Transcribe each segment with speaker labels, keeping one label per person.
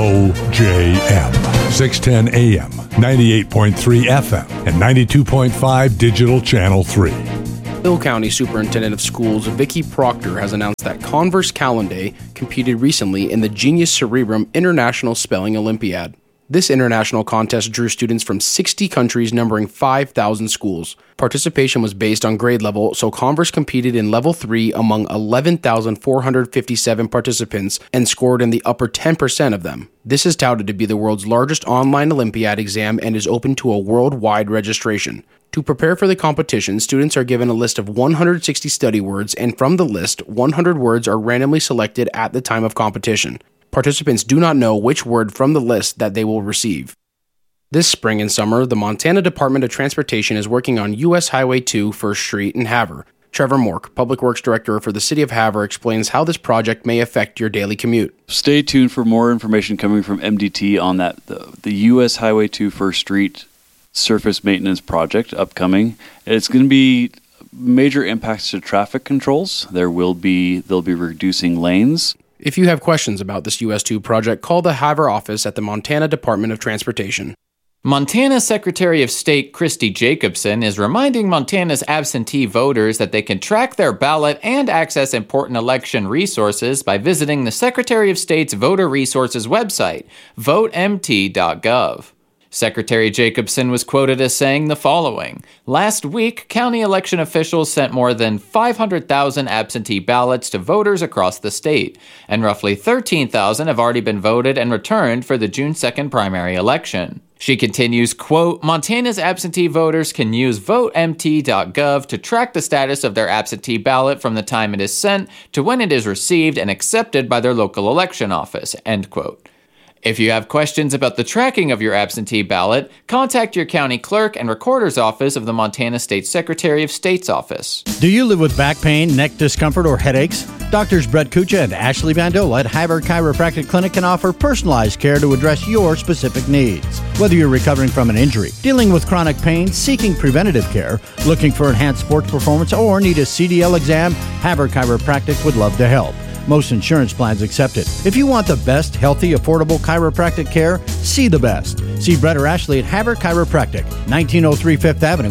Speaker 1: OJM, 610 AM, 98.3 FM, and 92.5 Digital Channel 3.
Speaker 2: Hill County Superintendent of Schools Vicki Proctor has announced that Converse Calendar competed recently in the Genius Cerebrum International Spelling Olympiad. This international contest drew students from 60 countries numbering 5,000 schools. Participation was based on grade level, so Converse competed in Level 3 among 11,457 participants and scored in the upper 10% of them. This is touted to be the world's largest online Olympiad exam and is open to a worldwide registration. To prepare for the competition, students are given a list of 160 study words, and from the list, 100 words are randomly selected at the time of competition. Participants do not know which word from the list that they will receive. This spring and summer, the Montana Department of Transportation is working on U.S. Highway 2 First Street in Havre. Trevor Mork, Public Works Director for the City of Havre, explains how this project may affect your daily commute.
Speaker 3: Stay tuned for more information coming from MDT on that. The U.S. Highway 2 First Street surface maintenance project upcoming. It's going to be major impacts to traffic controls. They'll be reducing lanes.
Speaker 2: If you have questions about this US 2 project, call the Havre office at the Montana Department of Transportation.
Speaker 4: Montana Secretary of State Christy Jacobson is reminding Montana's absentee voters that they can track their ballot and access important election resources by visiting the Secretary of State's Voter Resources website, votemt.gov. Secretary Jacobson was quoted as saying the following: "Last week, county election officials sent more than 500,000 absentee ballots to voters across the state, and roughly 13,000 have already been voted and returned for the June 2nd primary election." She continues, quote, "Montana's absentee voters can use votemt.gov to track the status of their absentee ballot from the time it is sent to when it is received and accepted by their local election office," end quote. If you have questions about the tracking of your absentee ballot, contact your county clerk and recorder's office of the Montana State Secretary of State's office.
Speaker 5: Do you live with back pain, neck discomfort, or headaches? Doctors Brett Kucha and Ashley Bandola at Havre Chiropractic Clinic can offer personalized care to address your specific needs. Whether you're recovering from an injury, dealing with chronic pain, seeking preventative care, looking for enhanced sports performance, or need a CDL exam, Havre Chiropractic would love to help. Most insurance plans accepted. If you want the best, healthy, affordable chiropractic care, see the best. See Brett or Ashley at Havre Chiropractic, 1903 5th Avenue,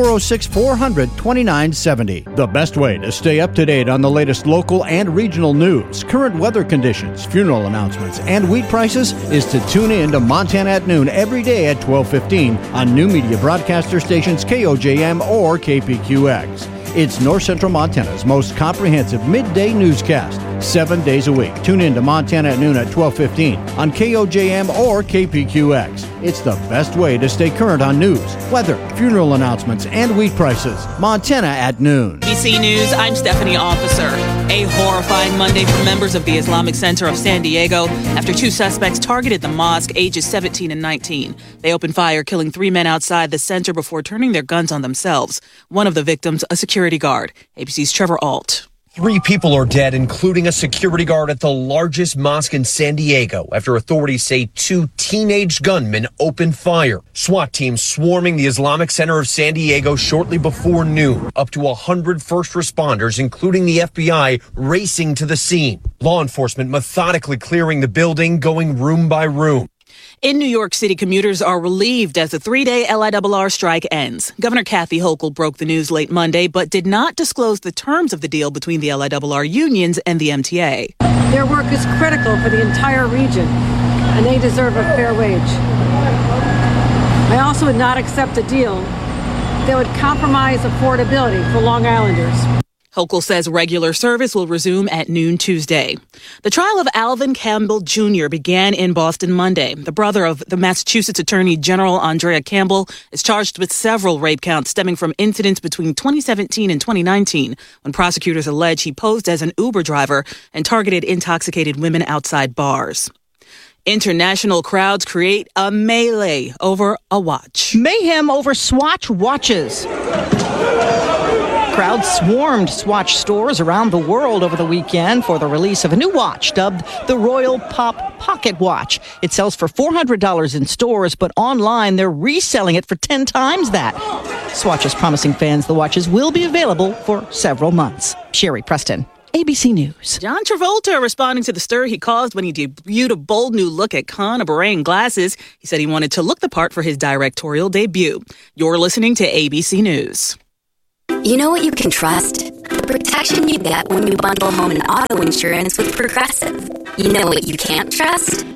Speaker 5: 406-400-2970. The best way to stay up to date on the latest local and regional news, current weather conditions, funeral announcements, and wheat prices is to tune in to Montana at Noon every day at 12:15 on new media broadcaster stations KOJM or KPQX. It's North Central Montana's most comprehensive midday newscast, 7 days a week. Tune in to Montana at Noon at 12:15 on KOJM or KPQX. It's the best way to stay current on news, weather, funeral announcements, and wheat prices. Montana at Noon.
Speaker 6: ABC News, I'm Stephanie Officer. A horrifying Monday for members of the Islamic Center of San Diego after two suspects targeted the mosque, ages 17 and 19. They opened fire, killing 3 men outside the center before turning their guns on themselves. One of the victims, a security guard. ABC's Trevor Ault.
Speaker 7: 3 people are dead, including a security guard at the largest mosque in San Diego, after authorities say 2 teenage gunmen opened fire. SWAT teams swarming the Islamic Center of San Diego shortly before noon. Up to 100 first responders, including the FBI, racing to the scene. Law enforcement methodically clearing the building, going room by room.
Speaker 6: In New York City, commuters are relieved as the 3-day LIRR strike ends. Governor Kathy Hochul broke the news late Monday, but did not disclose the terms of the deal between the LIRR unions and the MTA.
Speaker 8: Their work is critical for the entire region, and they deserve a fair wage. I also would not accept a deal that would compromise affordability for Long Islanders.
Speaker 6: Hochul says regular service will resume at noon Tuesday. The trial of Alvin Campbell Jr. began in Boston Monday. The brother of the Massachusetts Attorney General Andrea Campbell is charged with several rape counts stemming from incidents between 2017 and 2019 when prosecutors allege he posed as an Uber driver and targeted intoxicated women outside bars. International crowds create a melee over a watch.
Speaker 9: Mayhem over Swatch watches. Crowds swarmed Swatch stores around the world over the weekend for the release of a new watch dubbed the Royal Pop Pocket Watch. It sells for $400 in stores, but online they're reselling it for 10 times that. Swatch is promising fans the watches will be available for several months. Sherry Preston, ABC News.
Speaker 6: John Travolta responding to the stir he caused when he debuted a bold new look at Con-a-Beret glasses. He said he wanted to look the part for his directorial debut. You're listening to ABC News.
Speaker 10: You know what you can trust? The protection you get when you bundle home and auto insurance with Progressive. You know what you can't trust?